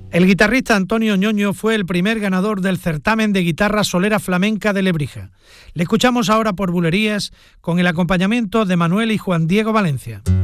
El guitarrista Antonio Ñoño fue el primer ganador del certamen de guitarra solera flamenca de Lebrija. Le escuchamos ahora por Bulerías con el acompañamiento de Manuel y Juan Diego Valencia.